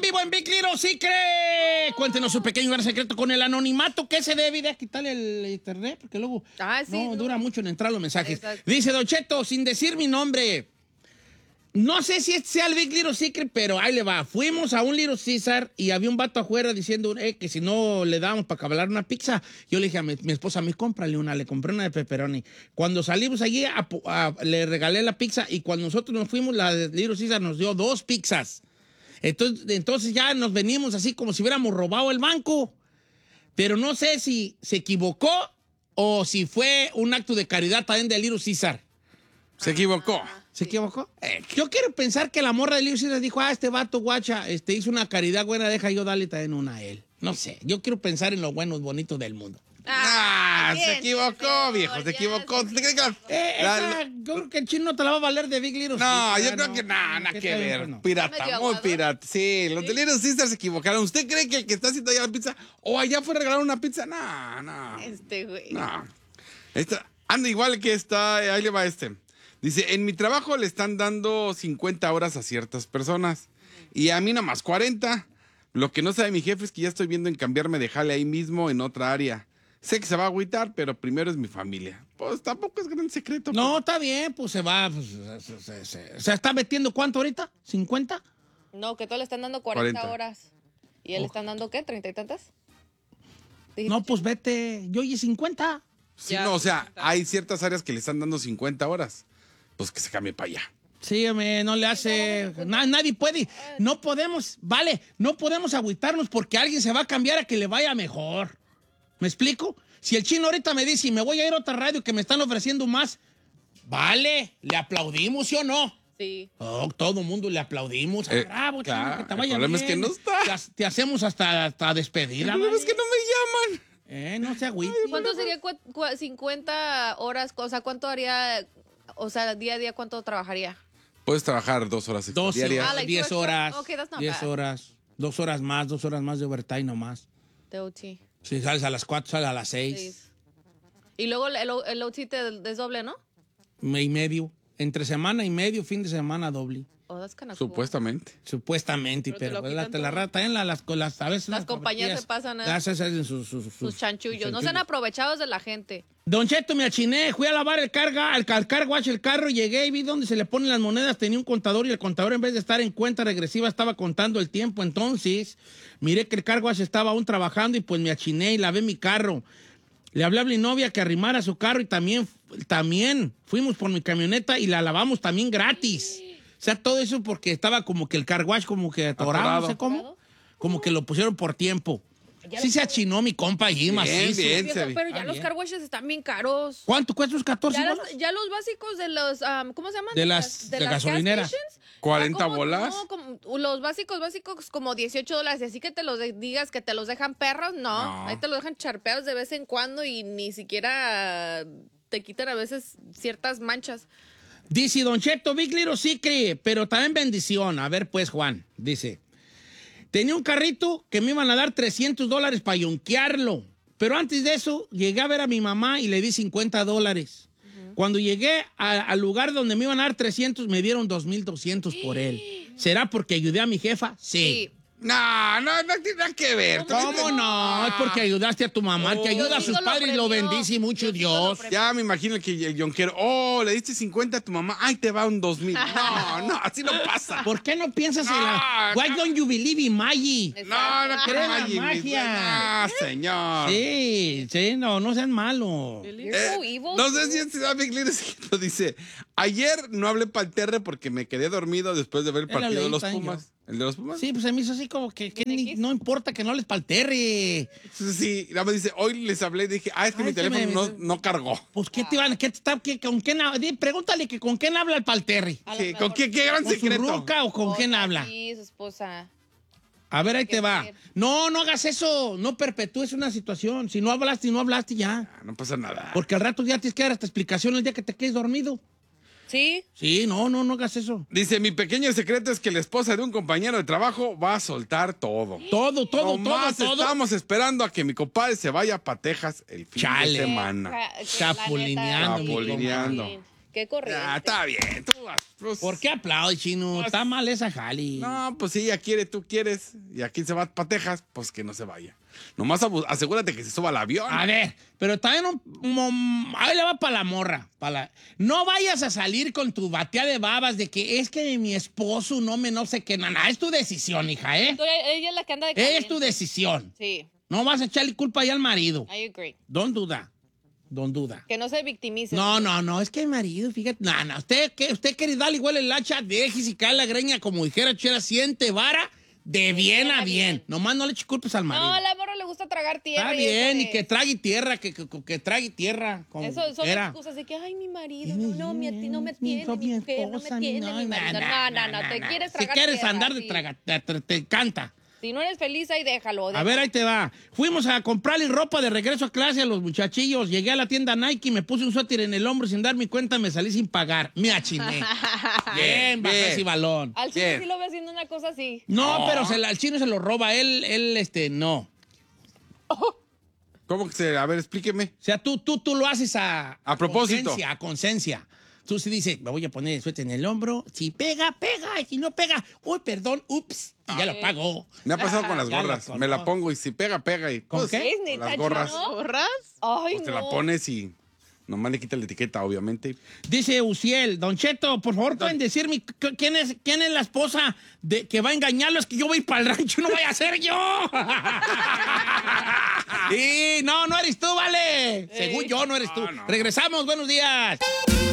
vivo en Big Little Secret. Cuéntenos su pequeño gran secreto con el anonimato que se debe de quitarle el internet, porque luego no dura mucho en entrar los mensajes. Exacto. Dice Don Cheto, sin decir mi nombre. No sé si este sea el Big Little Secret, pero ahí le va. Fuimos a un Little Caesar y había un vato afuera diciendo que si no le dábamos para cabalar una pizza. Yo le dije a mi esposa, cómprale una. Le compré una de pepperoni. Cuando salimos allí, le regalé la pizza y cuando nosotros nos fuimos, la de Little Caesar nos dio 2 pizzas. Entonces ya nos venimos así como si hubiéramos robado el banco. Pero no sé si se equivocó o si fue un acto de caridad también de Little Caesar. Se equivocó. ¿Se equivocó? Yo quiero pensar que la morra de Little Caesar dijo, este vato, guacha, hizo una caridad buena, deja yo darle también una a él. No sé, yo quiero pensar en lo bueno y bonito del mundo. Se equivocó, viejo, se equivocó. ¿Usted cree que Yo creo que el chino no te la va a valer de Big Little No, Caesar. yo creo que nada que ver. Pues no. Pirata, Medio muy aguado. pirata. Sí, los de Little Caesar se equivocaron. ¿Usted cree que el que está haciendo allá la pizza o allá fue a regalar una pizza? No. Güey. No. Anda igual que está, ahí le va este. Dice, en mi trabajo le están dando 50 horas a ciertas personas y a mí nomás 40. Lo que no sabe mi jefe es que ya estoy viendo en cambiarme de jale ahí mismo en otra área. Sé que se va a agüitar, pero primero es mi familia. Pues tampoco es gran secreto. No, está bien, pues se va. Pues, se está metiendo ¿cuánto ahorita? ¿50? No, que todos le están dando 40 40. horas. ¿Y él le están dando qué? ¿30 y tantas? No, pues vete. Yo oye 50. Sí, Ya, no, o sea, 50. hay ciertas áreas que le están dando 50 horas. Pues que se cambie para allá. Sí, hombre, no le hace... nadie puede. No podemos agüitarnos porque alguien se va a cambiar a que le vaya mejor. ¿Me explico? Si el chino ahorita me dice, me voy a ir a otra radio que me están ofreciendo más, vale, le aplaudimos, ¿sí o no? Sí. Oh, todo el mundo le aplaudimos. Bravo, claro, chino, que te el vaya problema es bien. que no está. Te hacemos hasta despedida. El problema es ¿vale? que no me llaman. No se agüite. ¿Cuánto sería 50 horas? O sea, ¿cuánto haría? O sea, día a día, ¿cuánto trabajaría? Puedes trabajar 2 horas extra 12 diarias. horas, like 10 2 horas. Okay, that's not 10 bad. horas. 2 horas más de overtime nomás. De OT. Si sales a las 4, sales a las 6. Sí. Y luego el OT te desdoble, ¿no? Y medio. Entre semana y medio, fin de semana doble. Oh, that's kind of cool. Supuestamente. Supuestamente, Pero te pero lo quitan te la todo. rata en a veces Las compañías se pasan, ¿eh? Las hacen Sus chanchullos. No sean aprovechados de la gente. Don Cheto, me achiné, fui a lavar el car wash el carro, llegué y vi dónde se le ponen las monedas, tenía un contador y el contador en vez de estar en cuenta regresiva estaba contando el tiempo, entonces miré que el car wash estaba aún trabajando y pues me achiné y lavé mi carro. Le hablé a mi novia que arrimara su carro y también fuimos por mi camioneta y la lavamos también gratis. O sea, todo eso porque estaba como que el car wash como que atorado, no sé cómo, como que lo pusieron por tiempo. Sí se achinó mi compa allí, macizo. bien. Viejo, pero ya Ah, los bien. car washes están bien caros. ¿Cuánto cuesta los 14 Ya, bolas? ya los básicos de los, ¿cómo se llaman? De las gasolineras. gas stations, 40 como- bolas. No, como los básicos como $18. Y así que te los digas que te los dejan perros, no. Ahí te los dejan charpeados de vez en cuando y ni siquiera te quitan a veces ciertas manchas. Dice Don Cheto, Big Little Secret, pero también bendición. A ver, pues, Juan, dice. Tenía un carrito que me iban a dar $300 para yonquearlo. Pero antes de eso, llegué a ver a mi mamá y le di $50. Cuando llegué al lugar donde me iban a dar 300, me dieron 2,200 por él. ¿Será porque ayudé a mi jefa? Sí. No tiene nada que ver. ¿Cómo no? Es porque ayudaste a tu mamá. El que ayuda a sus Diosito lo padres lo premió. bendice mucho Diosito lo Dios. premió. Ya me imagino que el yonquero, le diste 50 a tu mamá, ay, te va un 2,000. No, así no pasa. ¿Por qué no piensas en la... No, Why don't you believe in Maggie? No, Cree en la Maggie, magia. No, señor. Sí, no sean malos. You're so evil. No sé si este da Big Little Secret. Dice, ayer no hablé para el Terre porque me quedé dormido después de ver el Era partido de los late, Pumas. ¿El de los Pumas? Sí, pues se me hizo así como que no importa que no les palterre. Sí, nada más dice, hoy les hablé y dije, es que mi teléfono no cargó. Pues, ¿qué te van? ¿Con quién habla? Pregúntale que con quién habla el palterre. A lo Sí, mejor ¿con qué gran ¿Con su secreto? ruca o con quién habla? Sí, su esposa. A ver, ahí te va. ser. No hagas eso. No perpetúes una situación. Si no hablaste ya. No pasa nada. Porque al rato ya tienes que dar esta explicación el día que te quedes dormido. Sí. Sí, no hagas eso. Dice, mi pequeño secreto es que la esposa de un compañero de trabajo va a soltar todo. Todo. Nomás estamos esperando a que mi compadre se vaya para Texas el fin Chale. de semana. Chapulineando, Chapulineando. Qué corriente. Ah, está bien. Tú vas. Pues, ¿Por qué aplaude, chino? Está mal esa jali. No, pues si ella quiere, tú quieres. Y aquí se va para Texas, pues que no se vaya. Nomás asegúrate que se suba al avión. A ver, pero también ahí le va para la morra. No vayas a salir con tu batea de babas de que es que mi esposo no sé qué. Nada, es tu decisión, hija, ¿eh? Ella es la que anda de caliente. Es tu decisión. Sí, No vas a echarle culpa ahí al marido. I agree. Don't do that. Don't do that. Que no se victimice. No, es que el marido, fíjate. No, usted quiere darle igual el hacha, deje si cae la greña, como dijera Chera, siente vara de bien a bien. Nomás no le eche culpas al marido. No, a la morra le gusta tragar tierra. Está bien, y que trague tierra, que trague tierra. Eso son excusas de que, ay, mi marido, no, a ti no me tiene, mi mujer no me tiene, mi marido. No, te quieres tragar Si quieres tierra, andar de sí. tragar, te encanta. Si no eres feliz, ahí déjalo. A ver, ahí te va. Fuimos a comprarle ropa de regreso a clase a los muchachillos. Llegué a la tienda Nike, me puse un suéter en el hombro sin darme cuenta, me salí sin pagar. Me achiné. Bien, bajé ese balón. Al chino Bien. sí lo ve haciendo una cosa así. No, pero al chino se lo roba. Él, no. ¿Cómo que se? A ver, explíqueme. O sea, tú lo haces a propósito. A conciencia. Tú sí dices, me voy a poner el suéter en el hombro. Si pega, pega. Y si no pega, uy, perdón, ups. Y ya lo pagó. Me ha pasado con las Ya gorras. lo Me la conozco. pongo y si pega, pega. Y, ¿Con pues, qué? ¿Es neta, las gorras. chino? ¿Gorras? Ay, Pues te no. la pones y nomás le quitas la etiqueta, obviamente. Dice Uciel, Don Cheto, por favor, pueden decirme quién es la esposa que va a engañarlo. Es que yo voy a ir para el rancho, no vaya a ser yo. Y no eres tú, vale. Según yo, no eres tú. No. Regresamos, buenos días.